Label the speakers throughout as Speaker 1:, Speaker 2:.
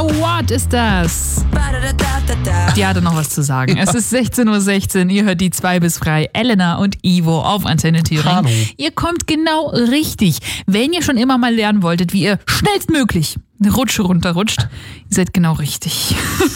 Speaker 1: So What ist das? Die hatte noch was zu sagen. Es ist 16:16 Uhr, ihr hört die 2 bis frei. Elena und Ivo auf Antenne Thüringen.
Speaker 2: Hallo.
Speaker 1: Ihr kommt genau richtig. Wenn ihr schon immer mal lernen wolltet, wie ihr schnellstmöglich eine Rutsche runterrutscht, ihr seid genau richtig.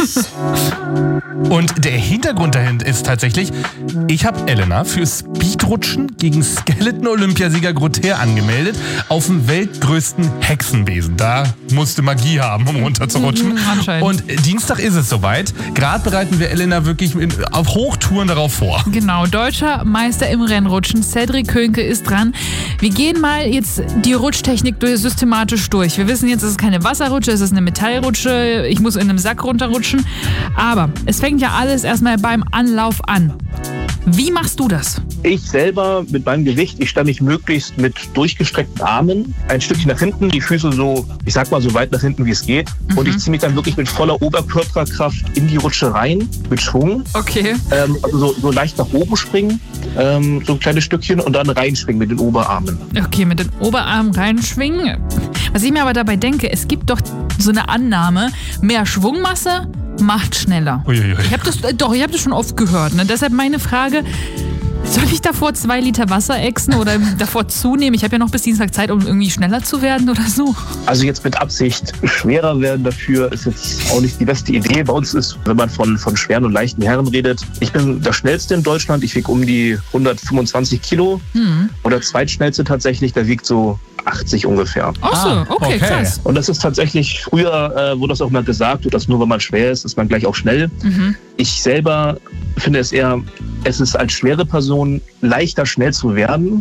Speaker 2: Und der Hintergrund dahinter ist tatsächlich, ich habe Elena für Speedrutschen gegen Skeleton-Olympiasieger Grother angemeldet auf dem weltgrößten Hexenbesen. Da musste Magie haben, um runterzurutschen.
Speaker 1: Anscheinend.
Speaker 2: Und Dienstag ist es soweit. Gerade bereiten wir Elena wirklich auf Hochtouren darauf vor.
Speaker 1: Genau, deutscher Meister im Rennrutschen, Cedric Könke ist dran. Wir gehen mal jetzt die Rutschtechnik systematisch durch. Wir wissen jetzt, es ist keine Wasserrutsche, es ist eine Metallrutsche. Ich muss in einem Sack runterrutschen. Aber es fängt ja alles erstmal beim Anlauf an. Wie machst du das?
Speaker 3: Ich selber mit meinem Gewicht, ich stelle mich möglichst mit durchgestreckten Armen ein Stückchen nach hinten, die Füße so, ich sag mal so weit nach hinten, wie es geht. Und ich ziehe mich dann wirklich mit voller Oberkörperkraft in die Rutsche rein, mit Schwung.
Speaker 1: Okay.
Speaker 3: Also so leicht nach oben springen, so ein kleines Stückchen und dann reinschwingen mit den Oberarmen.
Speaker 1: Okay, mit den Oberarmen reinschwingen. Was ich mir aber dabei denke, es gibt doch so eine Annahme, mehr Schwungmasse macht schneller.
Speaker 2: Uiuiui.
Speaker 1: Ich habe das schon oft gehört. Ne? Deshalb meine Frage, soll ich davor 2 Liter Wasser ächzen oder davor zunehmen? Ich habe ja noch bis Dienstag Zeit, um irgendwie schneller zu werden oder so.
Speaker 3: Also jetzt mit Absicht schwerer werden dafür ist jetzt auch nicht die beste Idee. Bei uns ist, wenn man von schweren und leichten Herren redet, ich bin der Schnellste in Deutschland. Ich wiege um die 125 Kilo. Und der Zweitschnellste tatsächlich, der wiegt so 80 ungefähr.
Speaker 1: Ach so, okay, krass.
Speaker 3: Und das ist tatsächlich, früher wurde das auch mal gesagt, dass nur wenn man schwer ist man gleich auch schnell. Ich selber finde es ist als schwere Person leichter schnell zu werden,